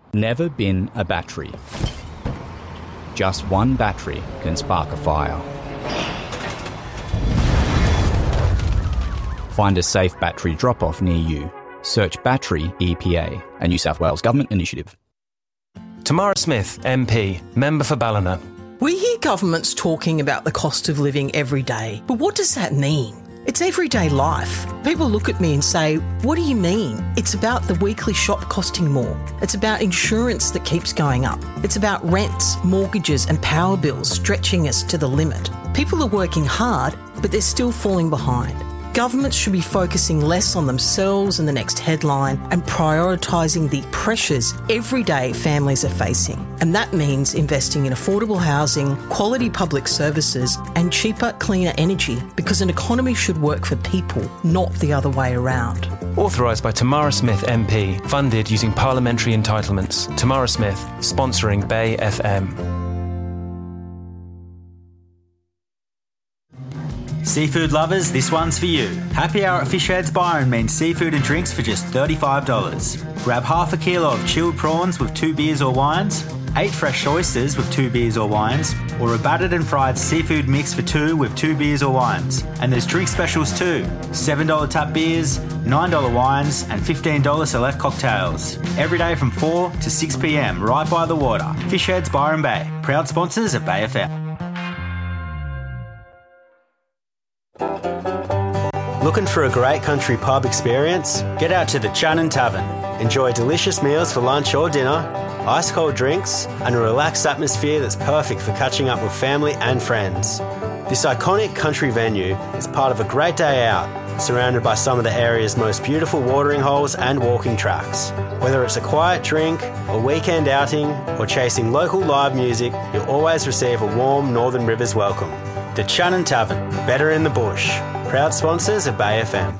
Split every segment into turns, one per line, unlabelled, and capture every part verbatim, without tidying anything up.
Never bin a battery. Just one battery can spark a fire. Find a safe battery drop-off near you. Search Battery E P A, a New South Wales Government initiative.
Tamara Smith, M P, Member for Ballina.
We hear governments talking about the cost of living every day, but what does that mean? It's everyday life. People look at me and say, what do you mean? It's about the weekly shop costing more. It's about insurance that keeps going up. It's about rents, mortgages and power bills stretching us to the limit. People are working hard, but they're still falling behind. Governments should be focusing less on themselves and the next headline and prioritising the pressures everyday families are facing. And that means investing in affordable housing, quality public services and cheaper, cleaner energy, because an economy should work for people, not the other way around.
Authorised by Tamara Smith M P, funded using parliamentary entitlements. Tamara Smith, sponsoring Bay F M.
Seafood lovers, this one's for you. Happy hour at Fish Heads Byron means seafood and drinks for just thirty-five dollars. Grab half a kilo of chilled prawns with two beers or wines, eight fresh oysters with two beers or wines, or a battered and fried seafood mix for two with two beers or wines. And there's drink specials too. seven dollars tap beers, nine dollars wines and fifteen dollars select cocktails. Every day from four to six p m right by the water. Fish Heads Byron Bay, proud sponsors of Bay F M.
Looking for a great country pub experience? Get out to the Channon Tavern. Enjoy delicious meals for lunch or dinner, ice-cold drinks, and a relaxed atmosphere that's perfect for catching up with family and friends. This iconic country venue is part of a great day out, surrounded by some of the area's most beautiful watering holes and walking tracks. Whether it's a quiet drink, a weekend outing, or chasing local live music, you'll always receive a warm Northern Rivers welcome. The Channon Tavern, better in the bush. Proud sponsors of Bay F M.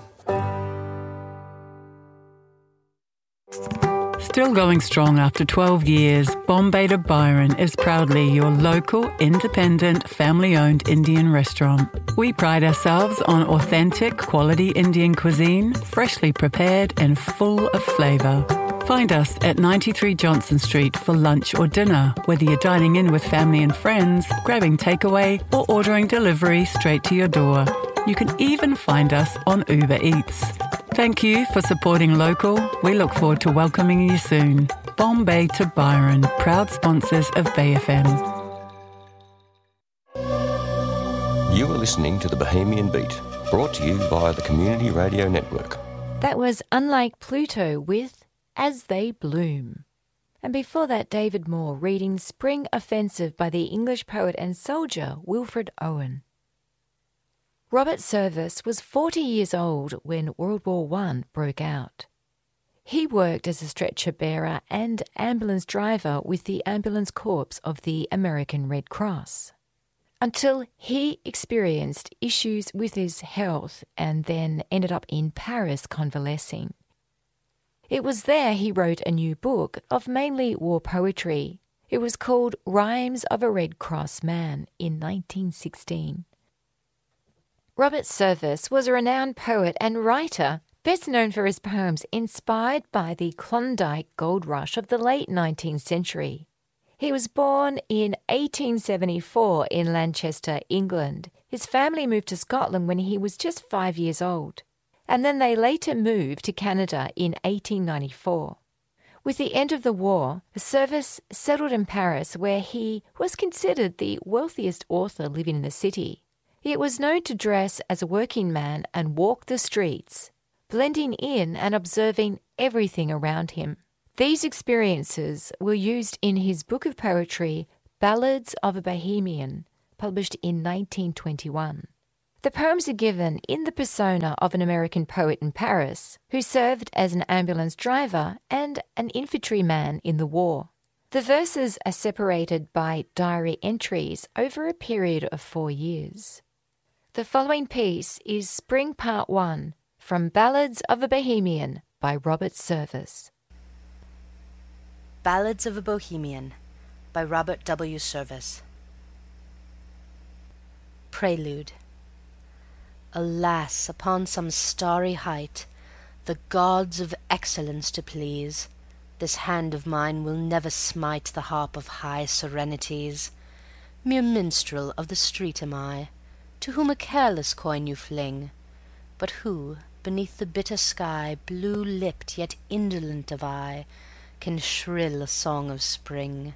Still going strong after twelve years, Bombay to Byron is proudly your local, independent, family-owned Indian restaurant. We pride ourselves on authentic, quality Indian cuisine, freshly prepared and full of flavour. Find us at ninety-three Johnson Street for lunch or dinner, whether you're dining in with family and friends, grabbing takeaway or ordering delivery straight to your door. You can even find us on Uber Eats. Thank you for supporting local. We look forward to welcoming you soon. Bombay to Byron, proud sponsors of Bay F M.
You are listening to The Bohemian Beat, brought to you via the Community Radio Network.
That was Unlike Pluto with As They Bloom. And before that, David Moore reading Spring Offensive by the English poet and soldier Wilfred Owen. Robert Service was forty years old when World War One broke out. He worked as a stretcher bearer and ambulance driver with the Ambulance Corps of the American Red Cross, until he experienced issues with his health and then ended up in Paris convalescing. It was there he wrote a new book of mainly war poetry. It was called Rhymes of a Red Cross Man in nineteen sixteen. Robert Service was a renowned poet and writer, best known for his poems inspired by the Klondike gold rush of the late nineteenth century. He was born in eighteen seventy-four in Lancaster, England. His family moved to Scotland when he was just five years old, and then they later moved to Canada in eighteen ninety-four. With the end of the war, Service settled in Paris, where he was considered the wealthiest author living in the city. He was known to dress as a working man and walk the streets, blending in and observing everything around him. These experiences were used in his book of poetry, Ballads of a Bohemian, published in nineteen twenty-one. The poems are given in the persona of an American poet in Paris who served as an ambulance driver and an infantryman in the war. The verses are separated by diary entries over a period of four years. The following piece is Spring Part one from Ballads of a Bohemian by Robert Service.
Ballads of a Bohemian by Robert W. Service. Prelude. Alas, upon some starry height, the gods of excellence to please, This hand of mine will never smite the harp of high serenities. Mere minstrel of the street am I, to whom a careless coin you fling, but who, beneath the bitter sky, blue-lipped yet indolent of eye, can shrill a song of spring.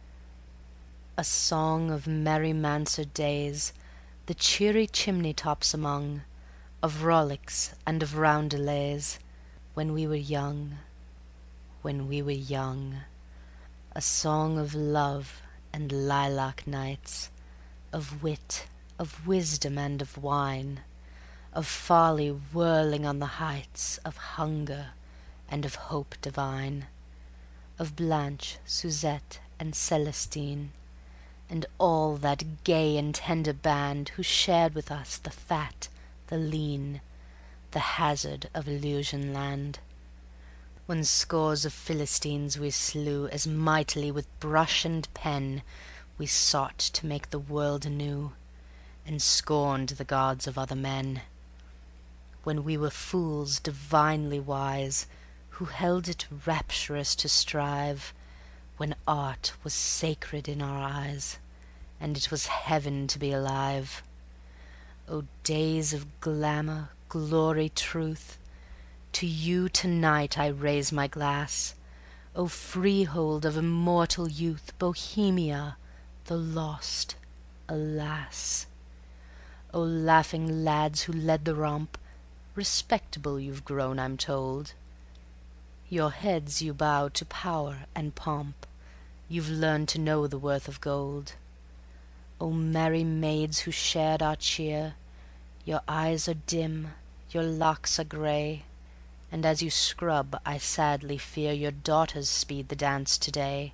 A song of merry Mansard days, the cheery chimney-tops among, of rollicks and of roundelays, when we were young, when we were young. A song of love and lilac nights, of wit, of wisdom and of wine, of folly whirling on the heights, of hunger and of hope divine, of Blanche, Suzette and Celestine, and all that gay and tender band who shared with us the fat, the lean, the hazard of Illusion land. When scores of Philistines we slew, as mightily with brush and pen we sought to make the world anew, and scorned the gods of other men. When we were fools divinely wise, who held it rapturous to strive, when art was sacred in our eyes, and it was heaven to be alive. O days of glamour, glory, truth, to you tonight I raise my glass. O freehold of immortal youth, Bohemia, the lost, alas! O laughing lads who led the romp, respectable you've grown, I'm told. Your heads you bow to power and pomp, you've learned to know the worth of gold. O merry maids who shared our cheer, your eyes are dim, your locks are grey, and as you scrub I sadly fear your daughters speed the dance today.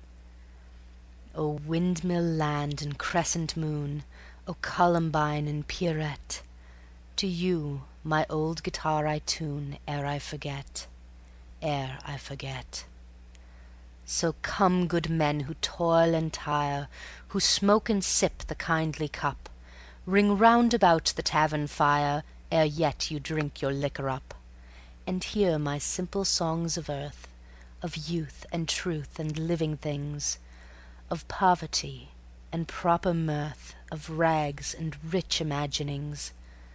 O windmill land and crescent moon, O Columbine and Pierrette, to you my old guitar I tune ere I forget, ere I forget. So come, good men who toil and tire, who smoke and sip the kindly cup, ring round about the tavern fire ere yet you drink your liquor up, and hear my simple songs of earth, of youth and truth and living things, of poverty and proper mirth, of rags and rich imaginings,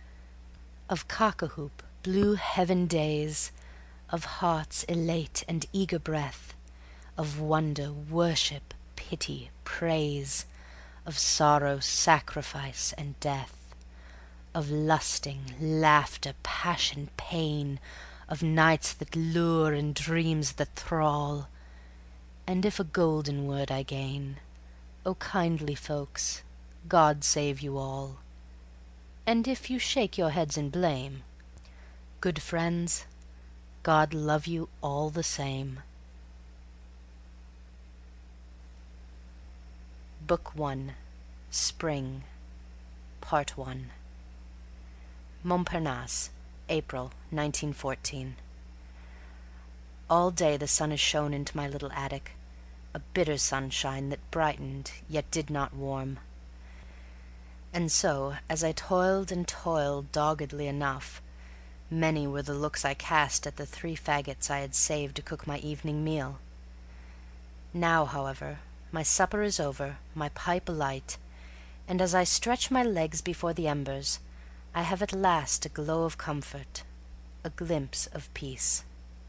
of cock-a-hoop, blue heaven days, of hearts elate and eager breath, of wonder, worship, pity, praise, of sorrow, sacrifice and death, of lusting, laughter, passion, pain, of nights that lure and dreams that thrall. And if a golden word I gain, O kindly folks, God save you all. And if you shake your heads in blame, good friends, God love you all the same. Book One, Spring, Part One. Montparnasse, April nineteen fourteen. All day the sun has shone into my little attic, a bitter sunshine that brightened yet did not warm. And so, as I toiled and toiled doggedly enough, many were the looks I cast at the three faggots I had saved to cook my evening meal. Now, however, my supper is over, my pipe alight, and as I stretch my legs before the embers, I have at last a glow of comfort, a glimpse of peace.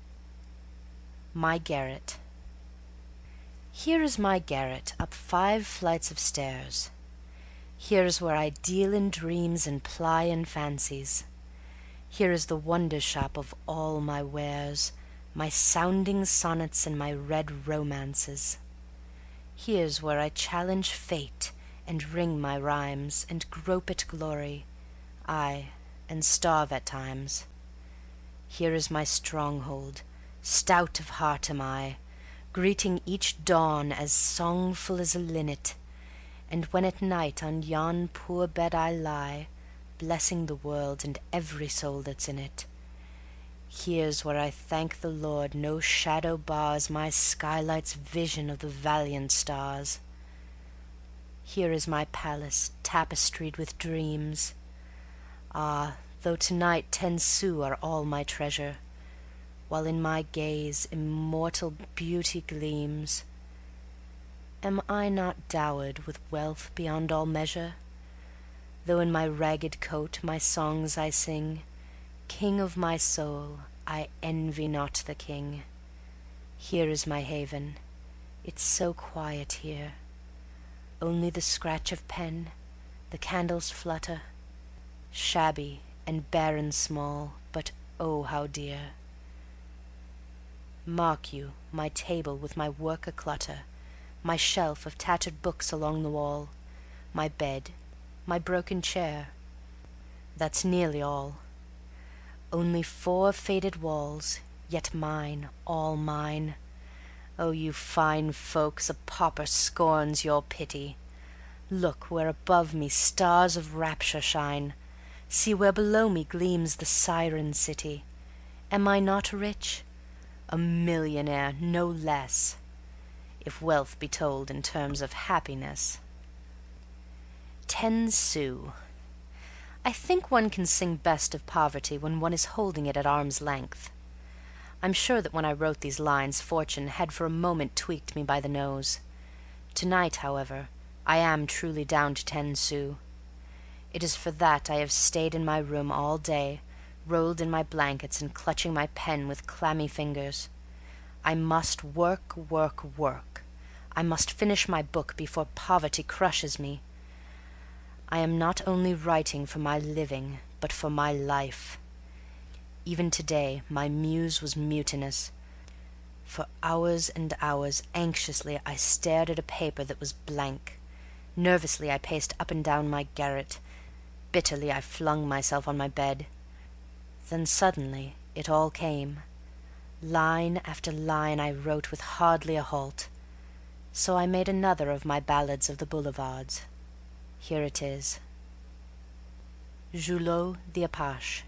My garret. Here is my garret, up five flights of stairs. Here is where I deal in dreams and ply in fancies. Here is the wonder shop of all my wares, my sounding sonnets and my red romances. Here's where I challenge fate and ring my rhymes, and grope at glory, aye, and starve at times. Here is my stronghold, stout of heart am I, greeting each dawn as songful as a linnet, and when at night on yon poor bed I lie, blessing the world and every soul that's in it. Here's where I thank the Lord no shadow bars my skylight's vision of the valiant stars. Here is my palace tapestried with dreams. Ah, though tonight ten sous are all my treasure, while in my gaze immortal beauty gleams. Am I not dowered with wealth beyond all measure? Though in my ragged coat my songs I sing, King of my soul, I envy not the king. Here is my haven, it's so quiet here, only the scratch of pen, the candles flutter, shabby and barren small, but oh how dear. Mark you my table with my work a-clutter, my shelf of tattered books along the wall, my bed, my broken chair, that's nearly all. Only four faded walls, yet mine, all mine. Oh, you fine folks, a pauper scorns your pity. Look where above me stars of rapture shine, see where below me gleams the siren city. Am I not rich? A millionaire, no less, if wealth be told in terms of happiness. Ten sous. I think one can sing best of poverty when one is holding it at arm's length. I'm sure that when I wrote these lines fortune had for a moment tweaked me by the nose. Tonight, however, I am truly down to ten sous. It is for that I have stayed in my room all day, rolled in my blankets and clutching my pen with clammy fingers. I must work, work, work. I must finish my book before poverty crushes me. I am not only writing for my living, but for my life. Even today my muse was mutinous. For hours and hours anxiously I stared at a paper that was blank. Nervously I paced up and down my garret. Bitterly I flung myself on my bed. Then suddenly it all came. Line after line I wrote with hardly a halt. So I made another of my ballads of the boulevards. Here it is. Julot the Apache.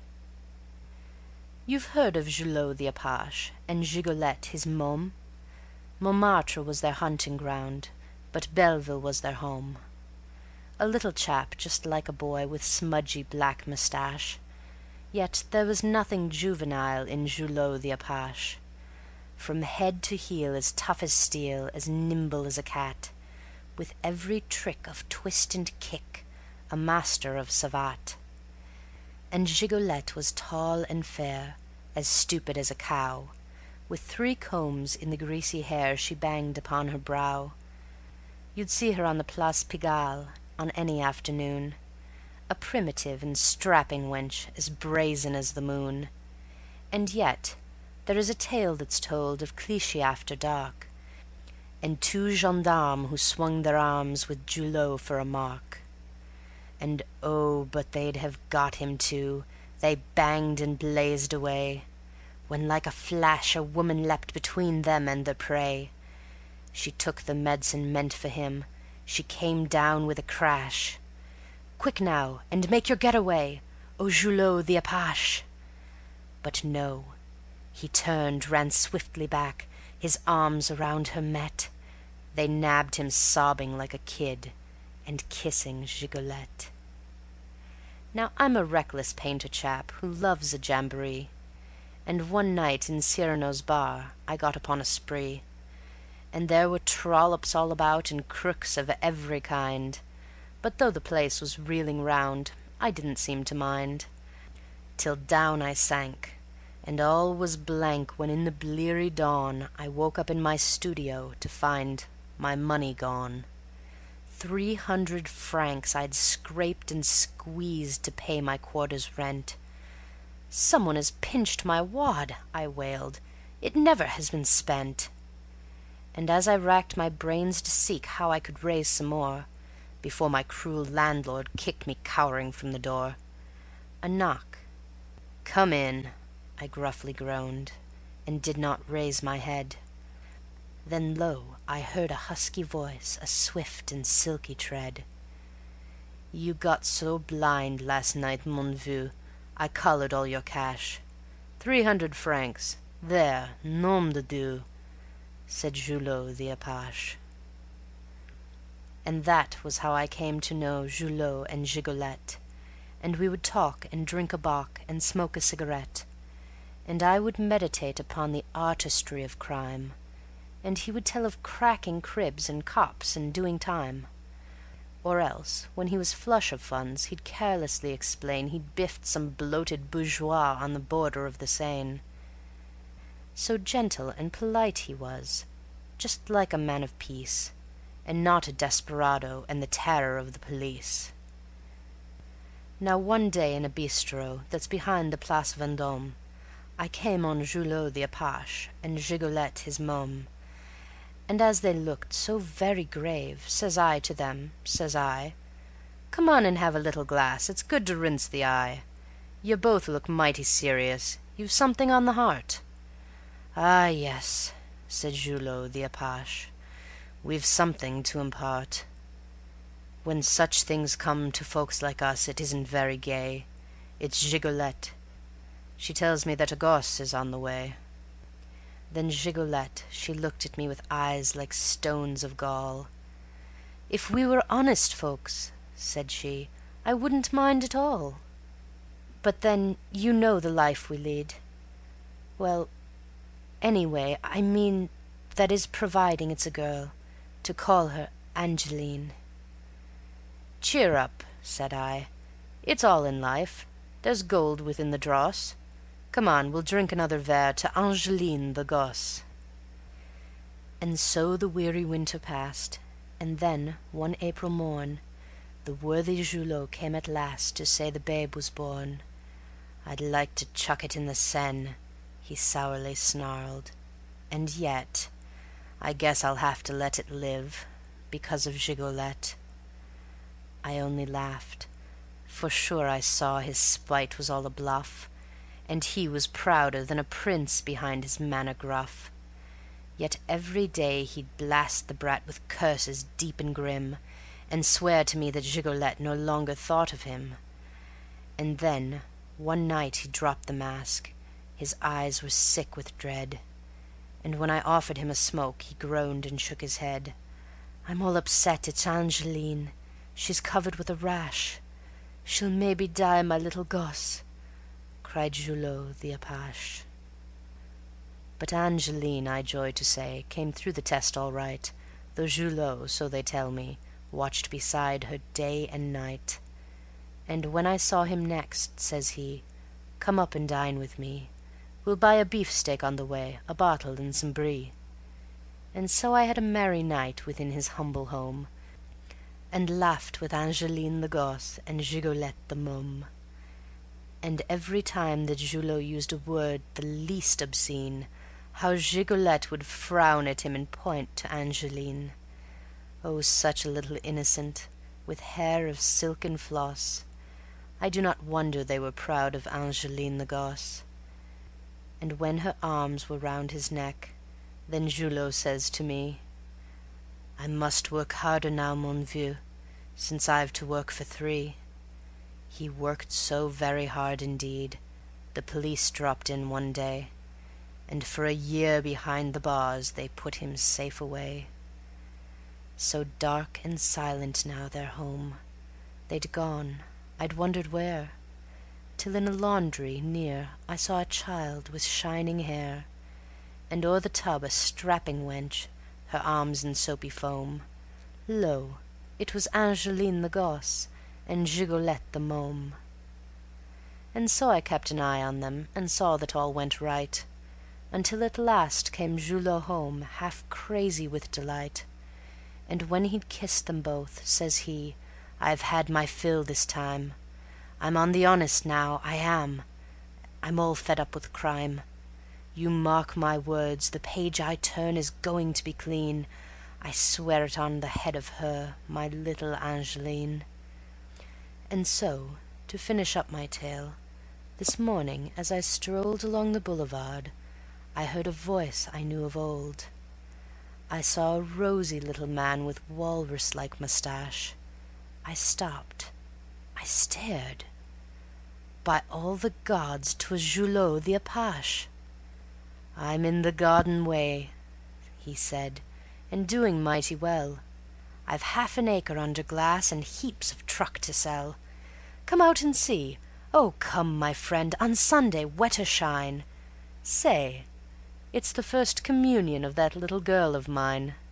You've heard of Julot the Apache, and Gigolette his môme? Montmartre was their hunting ground, but Belleville was their home. A little chap just like a boy with smudgy black moustache, yet there was nothing juvenile in Julot the Apache. From head to heel as tough as steel, as nimble as a cat, with every trick of twist and kick, a master of savate. And Gigolette was tall and fair, as stupid as a cow, with three combs in the greasy hair she banged upon her brow. You'd see her on the Place Pigalle on any afternoon, a primitive and strapping wench, as brazen as the moon. And yet there is a tale that's told of Clichy after dark, and two gendarmes who swung their arms with Julot for a mark. And oh, but they'd have got him too, they banged and blazed away, when like a flash a woman leapt between them and their prey. She took the medicine meant for him, she came down with a crash. Quick now, and make your getaway, O Julot the Apache! But no, he turned, ran swiftly back, his arms around her met. They nabbed him sobbing like a kid, and kissing Gigolette. Now I'm a reckless painter chap who loves a jamboree, and one night in Cyrano's bar I got upon a spree, and there were trollops all about and crooks of every kind, but though the place was reeling round I didn't seem to mind, till down I sank, and all was blank when in the bleary dawn I woke up in my studio to find my money gone. Three hundred francs I'd scraped and squeezed to pay my quarter's rent. "Someone has pinched my wad," I wailed, "it never has been spent." And as I racked my brains to seek how I could raise some more, before my cruel landlord kicked me cowering from the door, a knock. "Come in," I gruffly groaned, and did not raise my head. Then lo, I heard a husky voice, a swift and silky tread. "You got so blind last night, mon vieux, I collared all your cash. Three hundred francs, there, nom de Dieu," said Julot the Apache. And that was how I came to know Julot and Gigolette, and we would talk and drink a bock and smoke a cigarette, and I would meditate upon the artistry of crime, and he would tell of cracking cribs and cops and doing time. Or else, when he was flush of funds, he'd carelessly explain he'd biffed some bloated bourgeois on the border of the Seine. So gentle and polite he was, just like a man of peace, and not a desperado and the terror of the police. Now one day in a bistro that's behind the Place Vendôme, I came on Julot the Apache and Gigolette his môme, and as they looked so very grave, says I to them, says I, "Come on and have a little glass, it's good to rinse the eye. You both look mighty serious, you've something on the heart." "Ah, yes," said Julot the Apache, "we've something to impart. When such things come to folks like us, it isn't very gay. It's Gigolette. She tells me that a gosse is on the way." Then Gigolette, she looked at me with eyes like stones of gall. "If we were honest folks," said she, "I wouldn't mind at all. But then you know the life we lead. Well, anyway, I mean, that is providing it's a girl, to call her Angeline." "Cheer up," said I. "It's all in life. There's gold within the dross. Come on, we'll drink another verre to Angeline the gosse." And so the weary winter passed, and then, one April morn, the worthy Julot came at last to say the babe was born. "I'd like to chuck it in the Seine," he sourly snarled, "and yet I guess I'll have to let it live, because of Gigolette." I only laughed, for sure I saw his spite was all a bluff, and he was prouder than a prince behind his manner gruff. Yet every day he'd blast the brat with curses deep and grim, and swear to me that Gigolette no longer thought of him. And then one night he dropped the mask, his eyes were sick with dread, and when I offered him a smoke he groaned and shook his head. "I'm all upset, it's Angeline. She's covered with a rash. She'll maybe die, my little gosse," cried Julot the Apache. But Angeline, I joy to say, came through the test all right, though Julot, so they tell me, watched beside her day and night. And when I saw him next, says he, "Come up and dine with me. We'll buy a beefsteak on the way, a bottle and some brie." And so I had a merry night within his humble home, and laughed with Angeline the gosse and Gigolette the môme. And every time that Julot used a word the least obscene, how Gigolette would frown at him and point to Angeline. Oh, such a little innocent, with hair of silken floss. I do not wonder they were proud of Angeline the gosse. And when her arms were round his neck, then Julot says to me, "I must work harder now, mon vieux, since I've to work for three." He worked so very hard indeed, the police dropped in one day, and for a year behind the bars they put him safe away. So dark and silent now their home, they'd gone, I'd wondered where, till in a laundry near I saw a child with shining hair, and o'er the tub a strapping wench, her arms in soapy foam. Lo, it was Angeline the gosse and Gigolette the môme. And so I kept an eye on them and saw that all went right, until at last came Julot home, half crazy with delight. And when he'd kissed them both, says he, "I've had my fill this time. I'm on the honest now, I am. I'm all fed up with crime. You mark my words, the page I turn is going to be clean. I swear it on the head of her, my little Angeline." And so, to finish up my tale, this morning as I strolled along the boulevard, I heard a voice I knew of old. I saw a rosy little man with walrus-like moustache. I stopped. I stared. By all the gods, 'twas Julot the Apache. "I'm in the garden way," he said, "and doing mighty well. I've half an acre under glass and heaps of truck to sell. Come out and see. Oh, come, my friend, on Sunday, wet or shine. Say, it's the first communion of that little girl of mine.